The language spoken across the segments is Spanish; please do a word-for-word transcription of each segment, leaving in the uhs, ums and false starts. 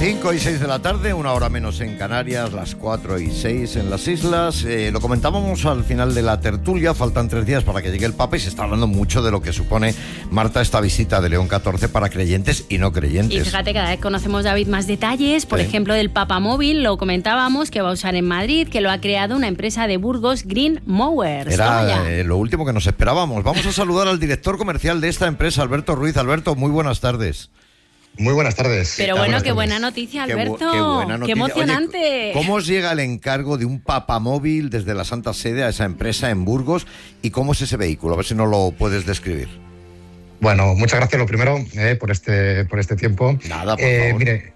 cinco y seis de la tarde, una hora menos en Canarias, las cuatro y seis en las islas. Eh, lo comentábamos al final de la tertulia, faltan tres días para que llegue el Papa y se está hablando mucho de lo que supone, Marta, esta visita de León catorce para creyentes y no creyentes. Y fíjate, cada vez conocemos, David, más detalles, por sí. ejemplo, del Papa Móvil, lo comentábamos, que va a usar en Madrid, que lo ha creado una empresa de Burgos, Green Mowers. Era eh, lo último que nos esperábamos. Vamos a saludar al director comercial de esta empresa, Alberto Ruiz. Alberto, muy buenas tardes. Muy buenas tardes. Pero bueno, qué buena noticia, Alberto. Qué, bu- qué, buena noticia. Qué emocionante. Oye, ¿cómo os llega el encargo de un papamóvil desde la Santa Sede a esa empresa en Burgos? ¿Y cómo es ese vehículo? A ver si nos lo puedes describir. Bueno, muchas gracias lo primero eh, por este por este tiempo. Nada, por eh, favor. Mire,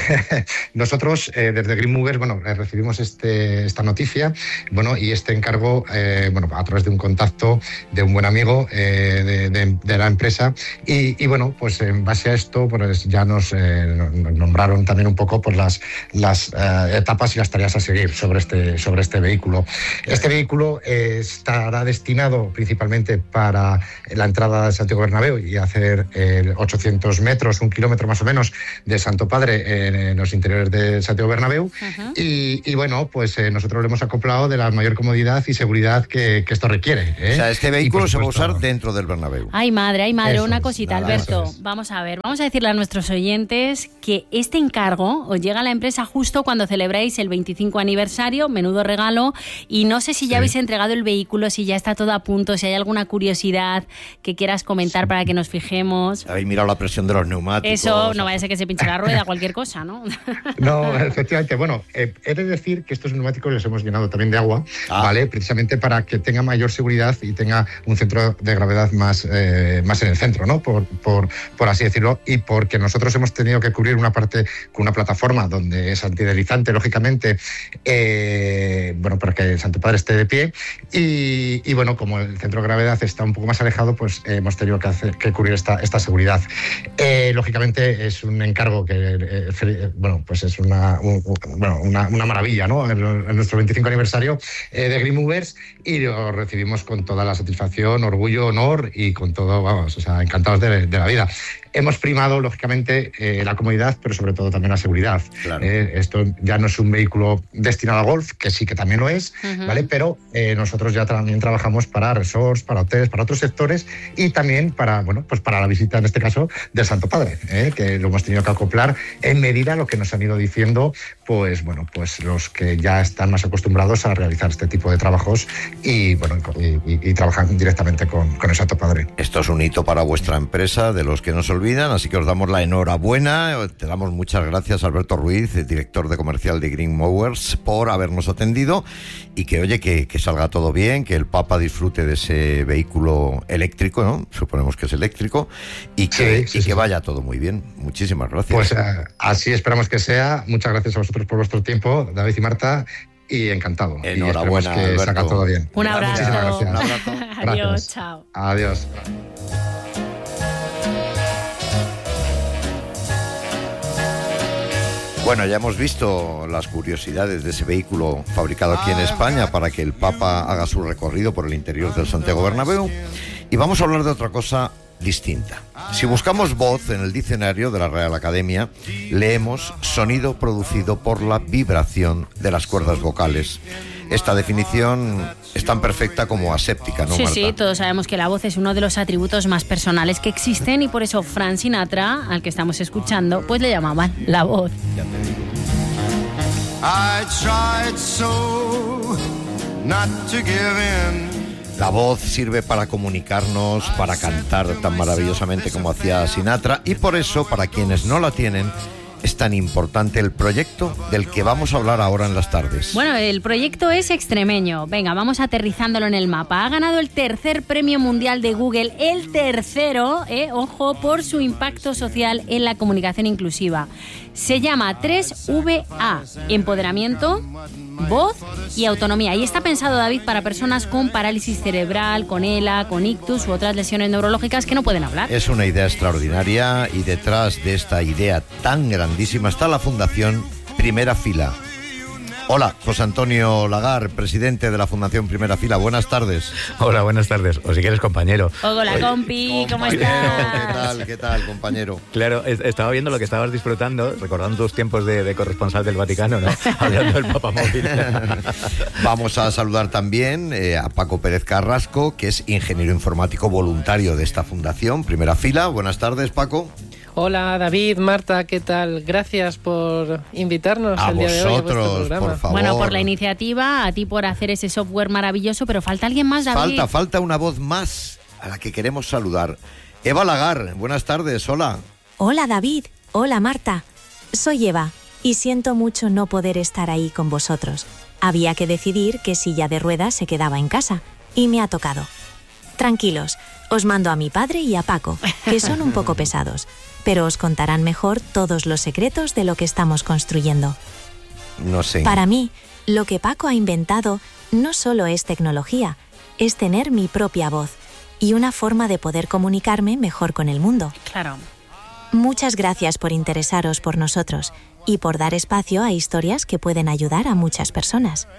nosotros eh, desde Green Movers, bueno, eh, recibimos este, esta noticia, bueno, y este encargo, eh, bueno, a través de un contacto de un buen amigo eh, de, de, de la empresa y, y, bueno, pues en base a esto, pues ya nos, eh, nos nombraron también un poco por las, las eh, etapas y las tareas a seguir sobre este, sobre este vehículo. Este vehículo eh, estará destinado principalmente para la entrada de Santiago Bernabéu y hacer eh, ochocientos metros, un kilómetro más o menos de Santo Padre en, en los interiores de Santiago Bernabéu. Uh-huh. y, y bueno, pues eh, nosotros lo hemos acoplado de la mayor comodidad y seguridad que, que esto requiere. ¿eh? O sea, este vehículo supuesto, se va a usar dentro del Bernabéu. Ay, madre, ay, madre, eso una es, cosita, nada, Alberto. es. Vamos a ver, vamos a decirle a nuestros oyentes que este encargo os llega a la empresa justo cuando celebráis el veinticinco aniversario, menudo regalo, y no sé si ya sí. habéis entregado el vehículo, si ya está todo a punto, si hay alguna curiosidad que quieras comentar sí. para que nos fijemos. Habéis mirado la presión de los neumáticos. Eso, no vaya a ser que se pinche la rueda, cualquier cosa, ¿no? No, efectivamente. Bueno, eh, he de decir que estos neumáticos los hemos llenado también de agua, ah. ¿vale? Precisamente para que tenga mayor seguridad y tenga un centro de gravedad más, eh, más en el centro, ¿no? Por, por, por así decirlo, y porque nosotros hemos tenido que cubrir una parte con una plataforma donde es antideslizante, lógicamente, eh, bueno, para que el Santo Padre esté de pie, y, y bueno, como el centro de gravedad está un poco más alejado, pues eh, hemos tenido que, hacer, que cubrir esta, esta seguridad. Eh, lógicamente es un encargo que, eh, bueno, pues es una, un, bueno, una, una maravilla, ¿no? En, en nuestro veinticinco aniversario eh, de Green Movers, y lo recibimos con toda la satisfacción, orgullo, honor y con todo, vamos, o sea, encantados de, de la vida. Hemos primado, lógicamente, eh, la comodidad, pero sobre todo también la seguridad. Claro. Eh, esto ya no es un vehículo destinado a golf, que sí que también lo es, uh-huh. ¿vale? Pero eh, nosotros ya también trabajamos para resorts, para hoteles, para otros sectores y también para, bueno, pues para la visita, en este caso, del Santo Padre, ¿eh? Que lo hemos tenido que acoplar en medida a lo que nos han ido diciendo, pues bueno, pues los que ya están más acostumbrados a realizar este tipo de trabajos y, bueno, y, y, y trabajan directamente con, con el Santo Padre. Esto es un hito para vuestra empresa, de los que no se olvidan, así que os damos la enhorabuena. Te damos muchas gracias, Alberto Ruiz, director de comercial de Green Mowers, por habernos atendido y que, oye, que, que salga todo bien, que el Papa disfrute de ese vehículo eléctrico, ¿no? Suponemos que es eléctrico, y que, sí, sí, y que sí. vaya todo muy bien. Muchísimas gracias. Pues uh, así esperamos que sea. Muchas gracias a vosotros por vuestro tiempo, David y Marta, y encantado. Enhorabuena, y que Alberto. salga todo bien. Un abrazo. Gracias. Un abrazo. Adiós, chao. Adiós. Bueno, ya hemos visto las curiosidades de ese vehículo fabricado aquí en España para que el Papa haga su recorrido por el interior del Santiago Bernabéu, y vamos a hablar de otra cosa distinta. Si buscamos voz en el diccionario de la Real Academia, leemos sonido producido por la vibración de las cuerdas vocales. Esta definición es tan perfecta como aséptica, ¿no, Sí, Marta? sí, todos sabemos que la voz es uno de los atributos más personales que existen, y por eso Frank Sinatra, al que estamos escuchando, pues le llamaban la voz. Ya te digo. I tried so not to give in. La voz sirve para comunicarnos, para cantar tan maravillosamente como hacía Sinatra, y por eso, para quienes no la tienen, es tan importante el proyecto del que vamos a hablar ahora en las tardes. Bueno, el proyecto es extremeño. Venga, vamos aterrizándolo en el mapa. Ha ganado el tercer premio mundial de Google, el tercero, eh, ojo, por su impacto social en la comunicación inclusiva. Se llama tres V A, empoderamiento, voz y autonomía. Y está pensado, David, para personas con parálisis cerebral, con E L A, con ictus u otras lesiones neurológicas que no pueden hablar. Es una idea extraordinaria, y detrás de esta idea tan grandísima está la Fundación Primera Fila. Hola, José Antonio Lagar, presidente de la Fundación Primera Fila. Buenas tardes. Hola, buenas tardes. O si quieres, compañero. Hola, Oye, compi, ¿cómo compañero, estás? ¿Qué tal, qué tal, compañero? Claro, es- estaba viendo lo que estabas disfrutando, recordando tus tiempos de, de corresponsal del Vaticano, ¿no? Hablando del papamóvil. Vamos a saludar también eh, a Paco Pérez Carrasco, que es ingeniero informático voluntario de esta Fundación Primera Fila. Buenas tardes, Paco. Hola David, Marta, ¿qué tal? Gracias por invitarnos A el día de hoy a vuestro vosotros, programa. por favor. Bueno, por la iniciativa, a ti por hacer ese software maravilloso, pero falta alguien más, David. Falta, falta una voz más a la que queremos saludar. Eva Lagar, buenas tardes, hola. Hola David, hola Marta. Soy Eva y siento mucho no poder estar ahí con vosotros. Había que decidir qué silla de ruedas se quedaba en casa y me ha tocado. Tranquilos, os mando a mi padre y a Paco, que son un poco pesados, pero os contarán mejor todos los secretos de lo que estamos construyendo. No sé. Para mí, lo que Paco ha inventado no solo es tecnología, es tener mi propia voz y una forma de poder comunicarme mejor con el mundo. Claro. Muchas gracias por interesaros por nosotros y por dar espacio a historias que pueden ayudar a muchas personas.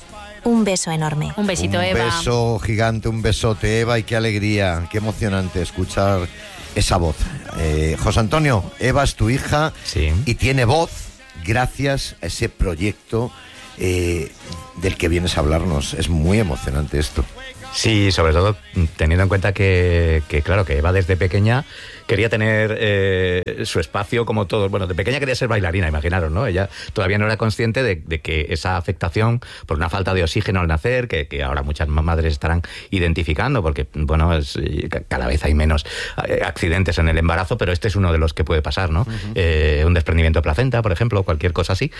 Un beso enorme. Un besito, un Eva. beso gigante, un besote, Eva, y qué alegría, qué emocionante escuchar esa voz. Eh, José Antonio, Eva es tu hija Sí. y tiene voz gracias a ese proyecto eh, del que vienes a hablarnos. Es muy emocionante esto. Sí, sobre todo teniendo en cuenta que, que claro, que Eva desde pequeña quería tener eh, su espacio como todos. Bueno, de pequeña quería ser bailarina, imaginaros, ¿no? Ella todavía no era consciente de, de que esa afectación por una falta de oxígeno al nacer, que, que ahora muchas madres estarán identificando, porque, bueno, es, cada vez hay menos accidentes en el embarazo, pero este es uno de los que puede pasar, ¿no? Uh-huh. Eh, un desprendimiento de placenta, por ejemplo, cualquier cosa así.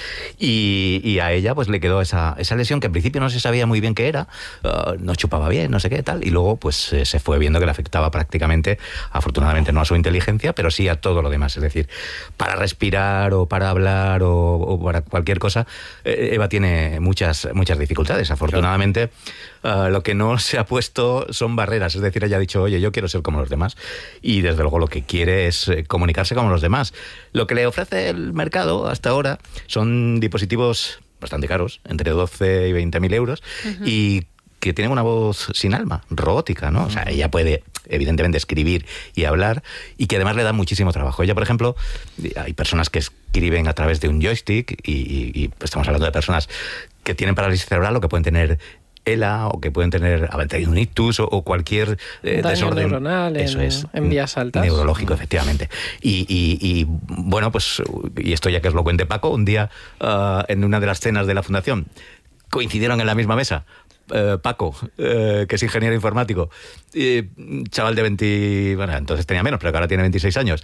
Y, y a ella, pues, le quedó esa, esa lesión que en principio no se sabía muy bien qué era, uh, no chupaba bien, no sé qué, tal, y luego, pues, eh, se fue viendo que le afectaba prácticamente, afortunadamente no a su inteligencia, pero sí a todo lo demás. Es decir, para respirar o para hablar o, o para cualquier cosa, eh, Eva tiene muchas, muchas dificultades. Afortunadamente, claro. uh, lo que no se ha puesto son barreras. Es decir, ella ha dicho, oye, yo quiero ser como los demás. Y desde luego lo que quiere es eh, comunicarse como los demás. Lo que le ofrece el mercado hasta ahora son dispositivos bastante caros, entre doce y veinte mil euros, uh-huh. y que tienen una voz sin alma, robótica, ¿no? O sea, ella puede, evidentemente, escribir y hablar, y que además le da muchísimo trabajo. Ella, por ejemplo, hay personas que escriben a través de un joystick, y, y, y estamos hablando de personas que tienen parálisis cerebral o que pueden tener E L A, o que pueden tener haber tenido un ictus o, o cualquier eh, daño desorden neuronal eso en, es, en vías altas. Neurológico, efectivamente. Y, y, y bueno, pues, y esto ya que os lo cuente Paco, un día uh, en una de las cenas de la Fundación coincidieron en la misma mesa Uh, Paco, uh, que es ingeniero informático, y, chaval de veinte, bueno, entonces tenía menos, pero que ahora tiene veintiséis años,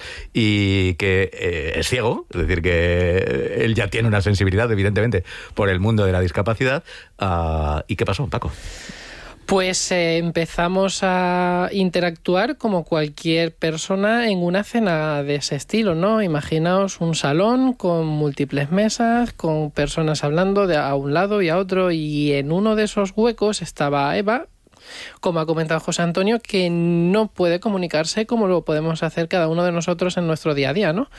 y que eh, es ciego, es decir, que él ya tiene una sensibilidad, evidentemente, por el mundo de la discapacidad. Uh, ¿Y qué pasó, Paco? Pues eh, empezamos a interactuar como cualquier persona en una cena de ese estilo, ¿no? Imaginaos un salón con múltiples mesas, con personas hablando de a un lado y a otro, y en uno de esos huecos estaba Eva, como ha comentado José Antonio, que no puede comunicarse como lo podemos hacer cada uno de nosotros en nuestro día a día, ¿no?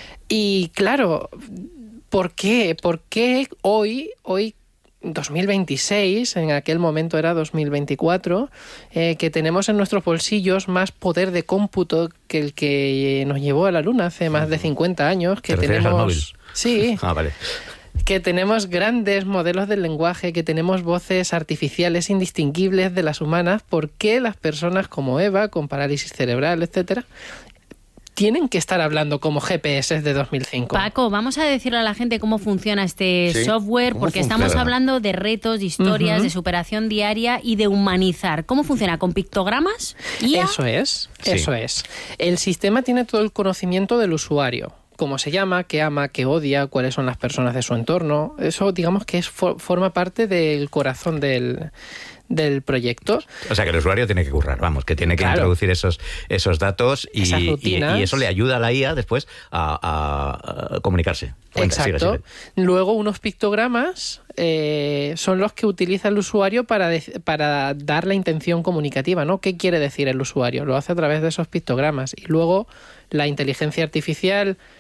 Y claro, ¿por qué? ¿Por qué hoy, hoy dos mil veintiséis, en aquel momento era dos mil veinticuatro, eh, que tenemos en nuestros bolsillos más poder de cómputo que el que nos llevó a la Luna hace más de cincuenta años, que ¿Te refieres tenemos... al móvil? Sí. Ah, vale. Que tenemos grandes modelos del lenguaje, que tenemos voces artificiales indistinguibles de las humanas? ¿Por qué las personas como Eva, con parálisis cerebral, etcétera, tienen que estar hablando como G P S de dos mil cinco? Paco, vamos a decirle a la gente cómo funciona este ¿Sí? software, porque funciona? estamos hablando de retos, de historias, uh-huh. de superación diaria y de humanizar. ¿Cómo funciona? ¿Con pictogramas? ¿I A? Eso es, sí. eso es. El sistema tiene todo el conocimiento del usuario. Cómo se llama, qué ama, qué odia, cuáles son las personas de su entorno. Eso, digamos, que es for- forma parte del corazón del... del proyecto. O sea, que el usuario tiene que currar, vamos, que tiene que claro. introducir esos, esos datos y, Esas y, rutinas. y eso le ayuda a la I A después a, a, a comunicarse. Cuenta, Exacto. sigue, sigue. Luego unos pictogramas eh, son los que utiliza el usuario para, de- para dar la intención comunicativa, ¿no? ¿Qué quiere decir el usuario? Lo hace a través de esos pictogramas. Y luego la inteligencia artificial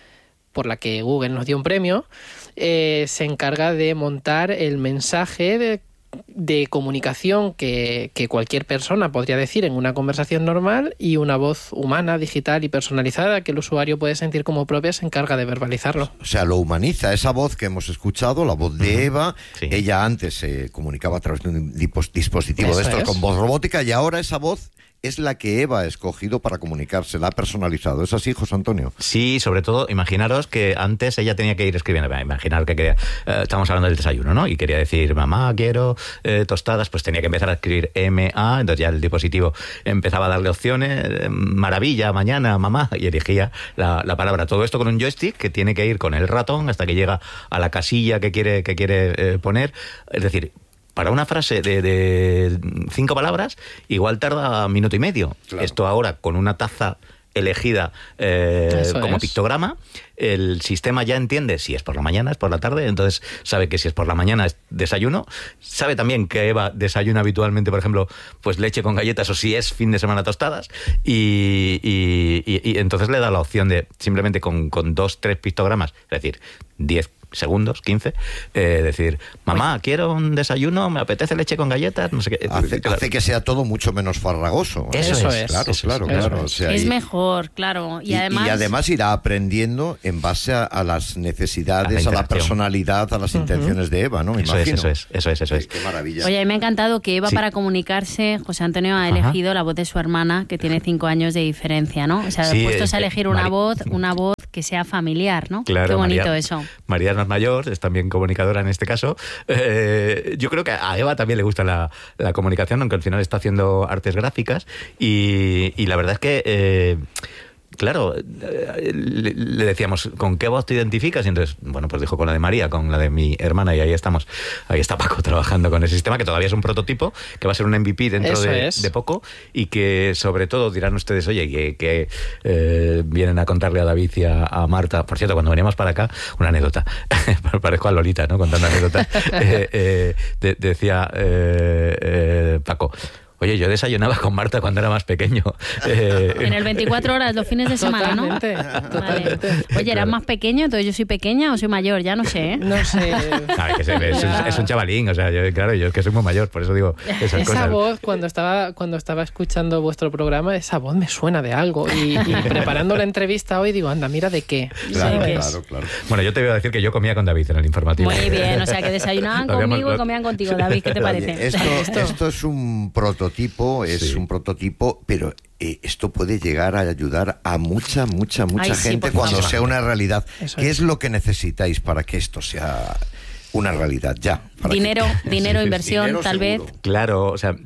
por la que Google nos dio un premio, eh, se encarga de montar el mensaje de, de comunicación que, que cualquier persona podría decir en una conversación normal, y una voz humana, digital y personalizada que el usuario puede sentir como propia se encarga de verbalizarlo. O sea, lo humaniza. Esa voz que hemos escuchado, la voz de Eva, sí. ella antes se comunicaba a través de un dispositivo Eso de estos es. con voz robótica, y ahora esa voz es la que Eva ha escogido para comunicarse, la ha personalizado. ¿Es así, José Antonio? Sí, sobre todo, imaginaros que antes ella tenía que ir escribiendo, imaginar que quería, eh, estamos hablando del desayuno, ¿no? Y quería decir, mamá, quiero eh, tostadas, pues tenía que empezar a escribir M A, entonces ya el dispositivo empezaba a darle opciones, eh, maravilla, mañana, mamá, y elegía la, la palabra. Todo esto con un joystick que tiene que ir con el ratón hasta que llega a la casilla que quiere, que quiere eh, poner, es decir, para una frase de, de cinco palabras, igual tarda un minuto y medio. Claro. Esto ahora, con una taza elegida eh, como es. pictograma, el sistema ya entiende si es por la mañana, es por la tarde, entonces sabe que si es por la mañana es desayuno, sabe también que Eva desayuna habitualmente, por ejemplo, pues leche con galletas, o si es fin de semana tostadas, y, y, y, y entonces le da la opción de simplemente con, con dos, tres pictogramas, es decir, diez segundos, quince, eh, decir, mamá, Uy. quiero un desayuno, me apetece leche con galletas, no sé qué. Hace, claro. hace que sea todo mucho menos farragoso. Eso, eso es. Claro, eso claro, es, claro. es. O sea, es y, mejor, claro. Y, y, además... y además irá aprendiendo en base a, a las necesidades, a la, a la personalidad, a las uh-huh. intenciones de Eva, ¿no? Me eso imagino. Es, eso es, eso es, eso es. Qué, qué maravilla. Oye, a mí me ha encantado que Eva, sí. para comunicarse, José Antonio ha elegido Ajá. la voz de su hermana, que tiene cinco años de diferencia, ¿no? O sea, sí, puestos eh, a elegir una Mari... voz, una voz que sea familiar, ¿no? Claro, qué bonito María, eso. María es más mayor, es también comunicadora en este caso. Eh, yo creo que a Eva también le gusta la, la comunicación, aunque al final está haciendo artes gráficas, y, y la verdad es que... Eh, Claro, le, le decíamos, ¿con qué voz te identificas? Y entonces, bueno, pues dijo con la de María, con la de mi hermana, y ahí estamos. Ahí está Paco trabajando con el sistema, que todavía es un prototipo, que va a ser un M V P dentro de, de poco, y que sobre todo dirán ustedes, oye, que, que eh, vienen a contarle a David y a, a Marta. Por cierto, cuando veníamos para acá, una anécdota. Parezco a Lolita, ¿no? Contando anécdotas. eh, eh, de, decía eh, eh, Paco, oye, yo desayunaba con Marta cuando era más pequeño. Eh, en el veinticuatro horas, los fines de semana, totalmente, ¿no? Totalmente. Vale. Oye, ¿eras más pequeño? Entonces yo soy pequeña o soy mayor, ya no sé, ¿eh? No sé. Ay, que se, es, un, es un chavalín, o sea, yo, claro, yo es que soy muy mayor, por eso digo esas esa cosas. voz, cuando estaba, cuando estaba escuchando vuestro programa, esa voz me suena de algo. Y, y preparando la entrevista hoy digo, anda, mira de qué. Claro, ¿sabes? claro, claro. Bueno, yo te voy a decir que yo comía con David en el informativo. Muy bien, o sea, que desayunaban conmigo y comían contigo, David, ¿qué te parece? Oye, esto, esto. esto es un prototipo, es sí. un prototipo, pero eh, esto puede llegar a ayudar a mucha, mucha, mucha Ay, gente sí, cuando favor. sea una realidad. Eso ¿Qué es. es lo que necesitáis para que esto sea una realidad ya? Dinero, que... dinero, inversión, dinero tal seguro. vez. Claro, o sea,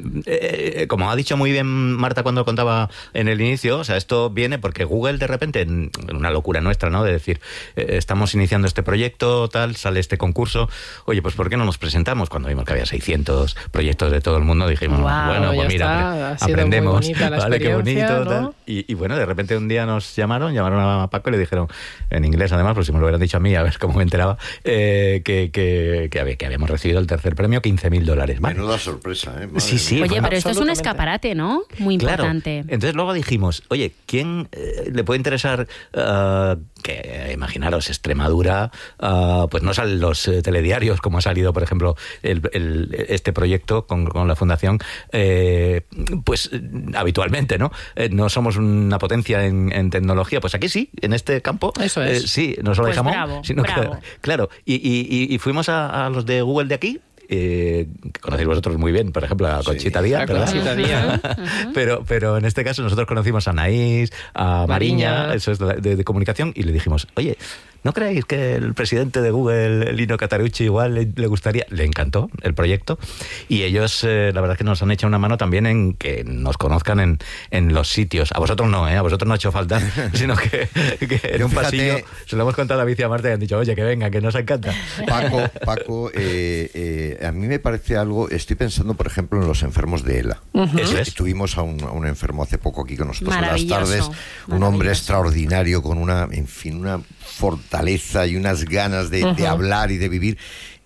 eh, como ha dicho muy bien Marta cuando contaba en el inicio, o sea, esto viene porque Google de repente, en una locura nuestra, ¿no? De decir, eh, estamos iniciando este proyecto, tal, sale este concurso, oye, pues ¿por qué no nos presentamos? Cuando vimos que había seiscientos proyectos de todo el mundo, dijimos, wow, bueno, pues mira, está. aprendemos, vale, qué bonito, ¿no? tal. Y, y bueno, de repente un día nos llamaron, llamaron a Paco y le dijeron, en inglés además, pues si me lo hubieran dicho a mí, a ver cómo me enteraba, eh, que, que, que, había, que habíamos recibido el tercer premio, quince mil dólares. ¿Vale? Menuda sorpresa, ¿eh? Madre sí, sí. Oye, pero esto es un escaparate, ¿no? Muy importante. Claro. Entonces luego dijimos, oye, ¿quién eh, le puede interesar uh, que, imaginaros, Extremadura, uh, pues no salen los eh, telediarios, como ha salido, por ejemplo, el, el, este proyecto con, con la Fundación, eh, pues habitualmente, ¿no? Eh, no somos una potencia en, en tecnología, pues aquí sí, en este campo. Eso es. Eh, sí, no solo pues de jamón, bravo, sino bravo. que, claro, y, y, y fuimos a, a los de Google de aquí, Eh, que conocéis vosotros muy bien, por ejemplo, a Conchita sí, Díaz, ¿verdad? Conchita Díaz. pero, pero en este caso nosotros conocimos a Anaís, a Mariña, Mariña eso es de, de, de comunicación, y le dijimos, oye, ¿no creéis que el presidente de Google, Lino Catarucci, igual le, le gustaría? Le encantó el proyecto, y ellos, eh, la verdad es que nos han echado una mano también en que nos conozcan en, en los sitios. A vosotros no, ¿eh? A vosotros no ha hecho falta, sino que, que en un Fíjate, pasillo se lo hemos contado a David y a Marta y han dicho, oye, que venga, que nos encanta. Paco, Paco eh, eh, a mí me parece algo, estoy pensando, por ejemplo, en los enfermos de ELA. Uh-huh. Eso es. Tuvimos a un, a un enfermo hace poco aquí con nosotros en las tardes, un hombre maravilloso. extraordinario, con una, en fin, una fortaleza y unas ganas de, uh-huh. de hablar y de vivir.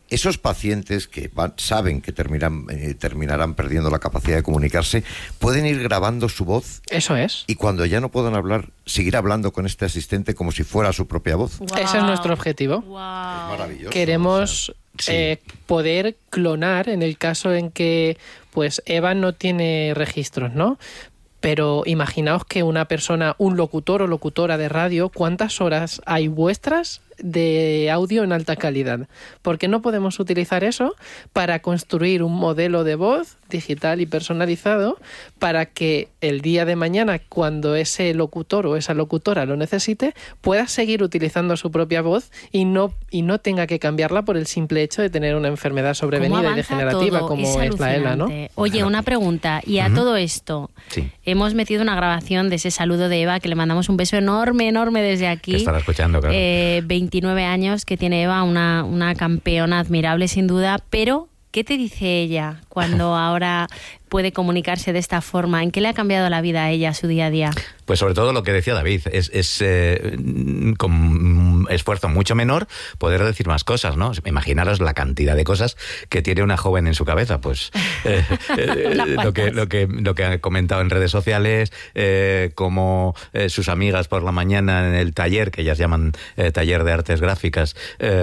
esos pacientes que van, saben que terminan, eh, terminarán perdiendo la capacidad de comunicarse, pueden ir grabando su voz. Eso es. Y cuando ya no puedan hablar, seguir hablando con este asistente como si fuera su propia voz. Wow. Ese es nuestro objetivo. Wow. Es maravilloso. Queremos o sea, eh, sí. poder clonar en el caso en que pues Eva no tiene registros, ¿no? Pero imaginaos que una persona, un locutor o locutora de radio, ¿cuántas horas hay vuestras de audio en alta calidad? Porque no podemos utilizar eso para construir un modelo de voz digital y personalizado para que el día de mañana, cuando ese locutor o esa locutora lo necesite, pueda seguir utilizando su propia voz y no, y no tenga que cambiarla por el simple hecho de tener una enfermedad sobrevenida y degenerativa todo? como es, es la ELA, ¿no? Oye, una pregunta, y a uh-huh. todo esto, sí. hemos metido una grabación de ese saludo de Eva, que le mandamos un beso enorme, enorme desde aquí. Que estará escuchando, claro. Eh, veintinueve años que tiene Eva, una, una campeona admirable sin duda, pero ¿qué te dice ella cuando ahora puede comunicarse de esta forma? ¿En qué le ha cambiado la vida a ella, su día a día? Pues sobre todo lo que decía David, es, es eh, con un esfuerzo mucho menor poder decir más cosas, ¿no? Imaginaros la cantidad de cosas que tiene una joven en su cabeza, pues eh, eh, lo, que, lo, que, lo que ha comentado en redes sociales, eh, como eh, sus amigas por la mañana en el taller, que ellas llaman eh, taller de artes gráficas,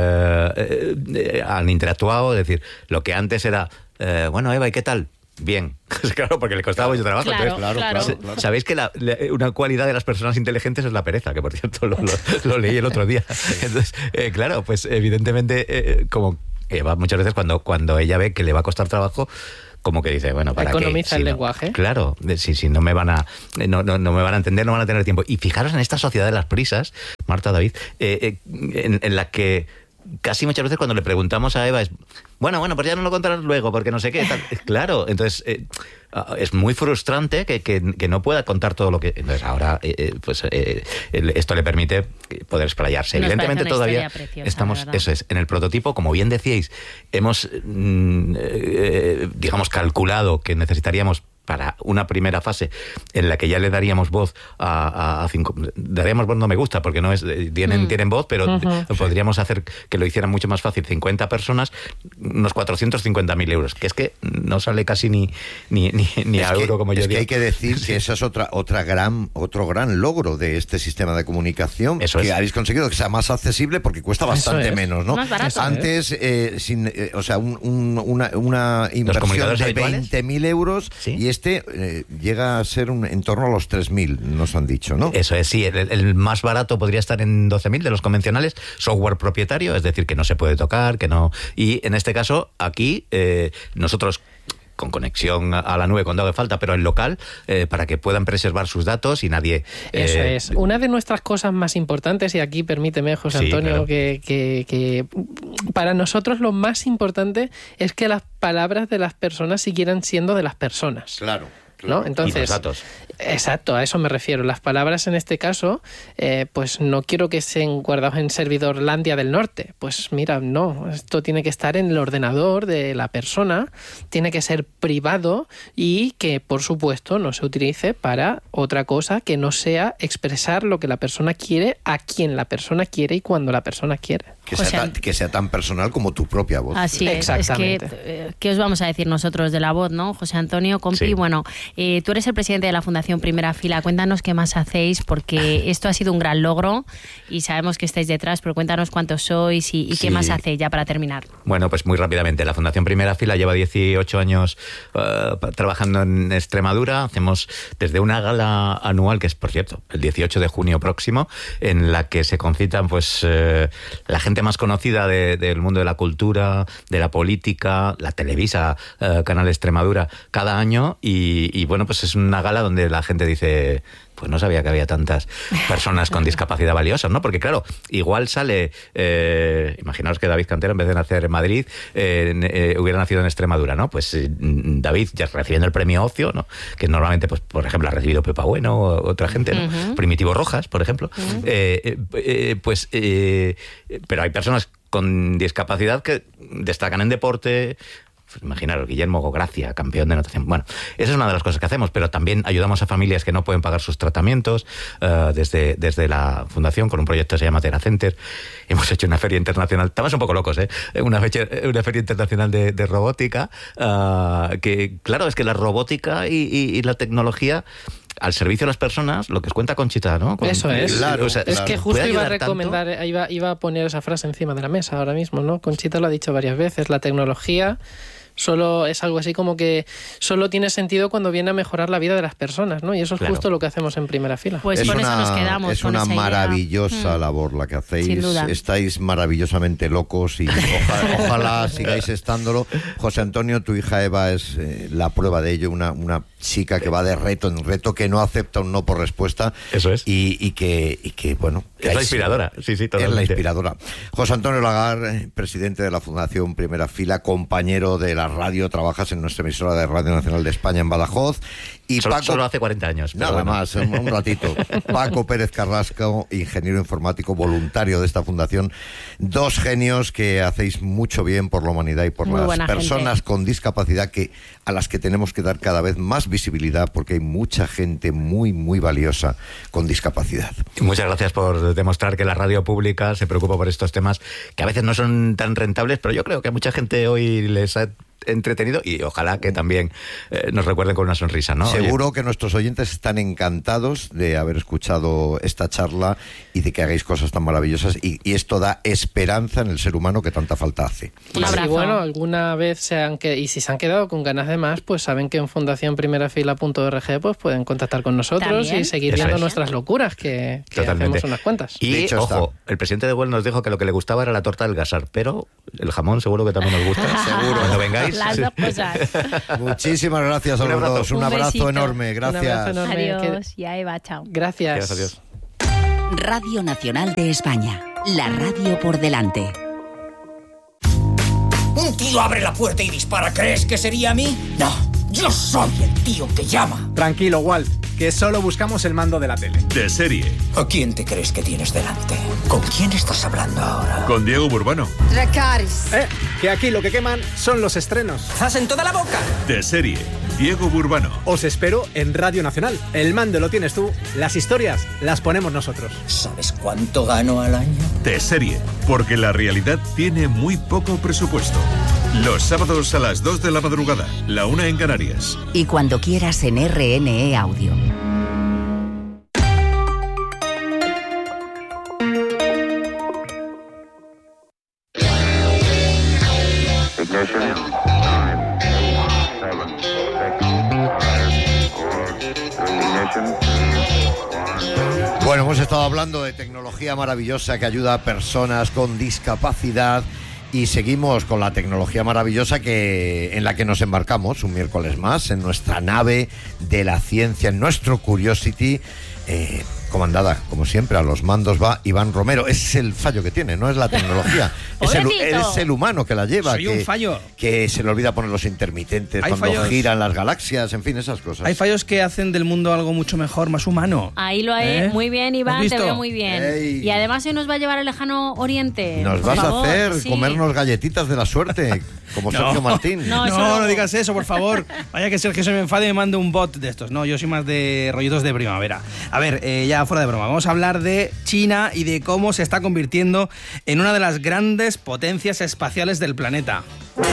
eh, eh, han interactuado, es decir, lo que antes era, eh, bueno, Eva, ¿y qué tal? Bien, claro, porque le costaba mucho trabajo. Claro, Entonces, claro, claro. claro. Sabéis que la, la, una cualidad de las personas inteligentes es la pereza, que por cierto lo, lo, lo leí el otro día. Entonces, eh, claro, pues evidentemente, eh, como Eva muchas veces cuando, cuando ella ve que le va a costar trabajo, como que dice, bueno, ¿para qué? Economiza si el no, lenguaje. Claro, si, si no me van a no, no, no me van a entender, no van a tener tiempo. Y fijaros en esta sociedad de las prisas, Marta, David, eh, eh, en, en la que casi muchas veces cuando le preguntamos a Eva es, bueno, bueno, pues ya no lo contarás luego, porque no sé qué. Tal. Claro, entonces eh, es muy frustrante que, que, que no pueda contar todo lo que... Entonces ahora, eh, pues eh, esto le permite poder explayarse. Nos Evidentemente todavía preciosa, estamos, eso es, en el prototipo, como bien decíais, hemos, mm, eh, digamos, calculado que necesitaríamos para una primera fase en la que ya le daríamos voz a, a, a cinco, daríamos voz no me gusta porque no es tienen, mm. tienen voz, pero uh-huh. podríamos hacer que lo hicieran mucho más fácil cincuenta personas, unos cuatrocientos cincuenta mil euros, que es que no sale casi ni ni, ni, ni a que, euro, como yo es digo. Es que hay que decir sí. que esa es otra otra gran otro gran logro de este sistema de comunicación. Eso que es. habéis conseguido que sea más accesible porque cuesta bastante es. menos, ¿no? Más barato. Antes, eh, sin, eh, o sea, un, un, una, una inversión de veinte mil euros ¿sí? y este eh, llega a ser un, en torno a los tres mil, nos han dicho, ¿no? Eso es, sí. El, el más barato podría estar en doce mil de los convencionales, software propietario, es decir, que no se puede tocar, que no... Y en este caso, aquí, eh, nosotros... con conexión a la nube cuando haga falta, pero en local, eh, para que puedan preservar sus datos y nadie... Eh, Eso es. Una de nuestras cosas más importantes, y aquí permíteme, José sí, Antonio, claro. que, que, que para nosotros lo más importante es que las palabras de las personas siguieran siendo de las personas. Claro. ¿No? Entonces, y los datos. Exacto, a eso me refiero. Las palabras en este caso, eh, pues no quiero que estén guardados en Servidorlandia del Norte. Pues mira, no, esto tiene que estar en el ordenador de la persona, tiene que ser privado y que, por supuesto, no se utilice para otra cosa que no sea expresar lo que la persona quiere, a quien la persona quiere y cuando la persona quiere. Que sea, tan, que sea tan personal como tu propia voz. Así es. Exactamente. Es que, eh, ¿qué os vamos a decir nosotros de la voz, no? José Antonio, compi, sí. bueno, eh, tú eres el presidente de la Fundación Primera Fila. Cuéntanos qué más hacéis, porque esto ha sido un gran logro y sabemos que estáis detrás, pero cuéntanos cuántos sois y, y sí. qué más hacéis ya para terminar. Bueno, pues muy rápidamente. La Fundación Primera Fila lleva dieciocho años uh, trabajando en Extremadura. Hacemos desde una gala anual, que es, por cierto, el dieciocho de junio próximo, en la que se concitan pues eh, la gente más conocida de, del mundo de la cultura, de la política, la Televisa, eh, Canal Extremadura, cada año. Y, y bueno, pues es una gala donde la gente dice... pues no sabía que había tantas personas con discapacidad valiosas, ¿no? Porque claro, igual sale, eh, imaginaos que David Cantero, en vez de nacer en Madrid, eh, eh, hubiera nacido en Extremadura, ¿no? Pues eh, David, ya recibiendo el premio Ocio, ¿no? Que normalmente, pues por ejemplo, ha recibido Pepa Bueno o otra gente, ¿no? Uh-huh. Primitivo Rojas, por ejemplo. Uh-huh. eh, eh, pues, eh, pero hay personas con discapacidad que destacan en deporte, Imaginaros, Guillermo Gogracia, campeón de natación. Bueno, esa es una de las cosas que hacemos, pero también ayudamos a familias que no pueden pagar sus tratamientos uh, desde, desde la fundación con un proyecto que se llama Teracenter. Hemos hecho una feria internacional, estamos un poco locos, ¿eh? Una feria, una feria internacional de, de robótica, uh, que claro, es que la robótica y, y, y la tecnología al servicio de las personas, lo que os cuenta Conchita, ¿no? Con, Eso es. Claro, o sea, es claro. que justo iba a tanto? recomendar, iba, iba a poner esa frase encima de la mesa ahora mismo, ¿no? Conchita lo ha dicho varias veces, la tecnología solo es algo así como que solo tiene sentido cuando viene a mejorar la vida de las personas, ¿no? Y eso es Claro. justo lo que hacemos en Primera Fila. Pues es con una, eso nos quedamos. Es con una esa idea. maravillosa Mm. labor la que hacéis. Sin duda. Estáis maravillosamente locos y ojalá, ojalá sigáis estándolo. José Antonio, tu hija Eva es eh, la prueba de ello, una, una chica que va de reto en reto, que no acepta un no por respuesta. Eso es. Y, y, que, y que, bueno... que Es la hay- inspiradora, sí, sí, Es totalmente. la inspiradora. José Antonio Lagar, eh, presidente de la Fundación Primera Fila, compañero de la radio, trabajas en nuestra emisora de Radio Nacional de España en Badajoz. Y Solo, Paco, solo hace cuarenta años. pero nada bueno. más, un, un ratito. Paco Pérez Carrasco, ingeniero informático, voluntario de esta fundación. Dos genios que hacéis mucho bien por la humanidad y por Muy las buena personas gente. con discapacidad que a las que tenemos que dar cada vez más visibilidad porque hay mucha gente muy, muy valiosa con discapacidad. Muchas gracias por demostrar que la radio pública se preocupa por estos temas que a veces no son tan rentables, pero yo creo que a mucha gente hoy les ha entretenido y ojalá que también eh, nos recuerden con una sonrisa, ¿no? Seguro Oye, que nuestros oyentes están encantados de haber escuchado esta charla y de que hagáis cosas tan maravillosas y, y esto da esperanza en el ser humano que tanta falta hace. Un Y abrazo. si, bueno, alguna vez se han que, y si se han quedado con ganas de más, pues saben que en fundación primera fila punto org pues pueden contactar con nosotros También. y seguir Eso viendo es. nuestras locuras que, que Totalmente. hacemos unas cuantas. Y, Dicho ojo, el presidente de Güell nos dijo que lo que le gustaba era la torta del gasar, pero el jamón seguro que también nos gusta. Seguro. Cuando vengáis. Las dos cosas. Muchísimas gracias a Un los abrazo. dos. Un, Un abrazo besito. enorme. Gracias. Un abrazo enorme. Adiós. Y a Eva, chao. Gracias. Adiós, adiós. Radio Nacional de España. La radio por delante. Un tío abre la puerta y dispara. ¿Crees que sería a mí? No, yo soy el tío que llama. Tranquilo, Walt, que solo buscamos el mando de la tele. De serie, ¿A quién te crees que tienes delante? ¿Con quién estás hablando ahora? con Diego Burbano. Eh, que aquí lo que queman son los estrenos. ¡Zas en toda la boca! De serie, Diego Burbano. Os espero en Radio Nacional. El mando lo tienes tú, las historias las ponemos nosotros. ¿Sabes cuánto gano al año? De serie, porque la realidad tiene muy poco presupuesto. Los sábados a las dos de la madrugada, la una en Canarias. Y cuando quieras en R N E Audio. Bueno, hemos estado hablando de tecnología maravillosa que ayuda a personas con discapacidad y seguimos con la tecnología maravillosa que en la que nos embarcamos un miércoles más en nuestra nave de la ciencia, en nuestro Curiosity, eh, comandada, como siempre, a los mandos va Iván Romero. Ese es el fallo que tiene, no es la tecnología, es el, Pobrecito. es el humano que la lleva, Soy que, un fallo. que se le olvida poner los intermitentes Hay cuando fallos. giran las galaxias, en fin, esas cosas. Hay fallos que hacen del mundo algo mucho mejor, más humano. Ahí lo hay. ¿Eh? Muy bien, Iván, ¿Has te visto? veo muy bien. Ey. Y además hoy nos va a llevar al lejano oriente. Nos Por vas favor, a hacer sí. comernos galletitas de la suerte, como No. Sergio Martín. No, No, eso no, luego. digas eso, por favor. Vaya que Sergio se me enfade y me mande un bot de estos. No, yo soy más de rollitos de primavera. A ver, eh, ya fuera de broma, vamos a hablar de China y de cómo se está convirtiendo en una de las grandes potencias espaciales del planeta.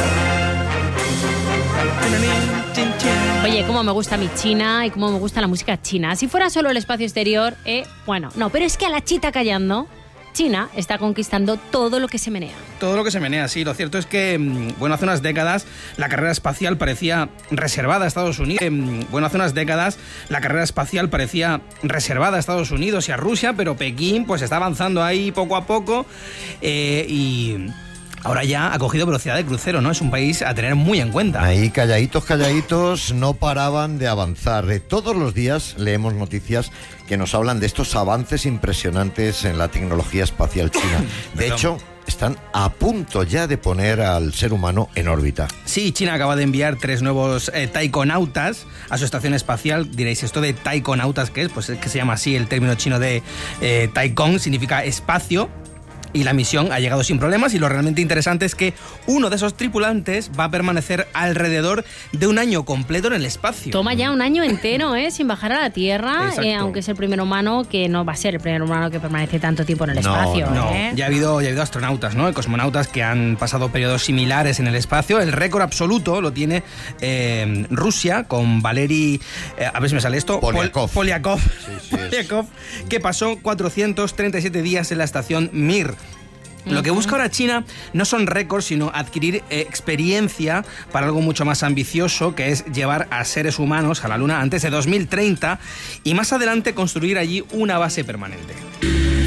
Oye, cómo me gusta mi China y cómo me gusta la música china. Si fuera solo el espacio exterior, eh, bueno, no, pero es que a la chita callando, China está conquistando todo lo que se menea. Todo lo que se menea, sí. Lo cierto es que, mm, bueno, hace unas décadas la carrera espacial parecía reservada a Estados Unidos. Eh, mm, Bueno, hace unas décadas la carrera espacial parecía reservada a Estados Unidos y a Rusia, pero Pekín pues está avanzando ahí poco a poco eh, y ahora ya ha cogido velocidad de crucero, ¿no? Es un país a tener muy en cuenta. Ahí calladitos, calladitos, no paraban de avanzar. Eh, Todos los días leemos noticias que nos hablan de estos avances impresionantes en la tecnología espacial china. De Perdón. hecho, están a punto ya de poner al ser humano en órbita. Sí, China acaba de enviar tres nuevos eh, taikonautas a su estación espacial. Diréis, ¿esto de taikonautas qué es? Pues es que se llama así el término chino de eh, taikon, significa espacio. y la misión ha llegado sin problemas, y lo realmente interesante es que uno de esos tripulantes va a permanecer alrededor de un año completo en el espacio. Toma ya un año entero, ¿eh? Sin bajar a la Tierra, eh, aunque es el primer humano que no va a ser el primer humano que permanece tanto tiempo en el no, espacio. No, ¿eh? ya ha habido, ya ha habido astronautas, ¿no? Cosmonautas que han pasado periodos similares en el espacio. El récord absoluto lo tiene eh, Rusia con Valery, eh, a ver si me sale esto, Polyakov, Polyakov, sí, sí, Polyakov que pasó cuatrocientos treinta y siete días en la estación Mir. Lo que busca ahora China no son récords, sino adquirir eh, experiencia para algo mucho más ambicioso, que es llevar a seres humanos a la Luna antes de dos mil treinta y más adelante construir allí una base permanente.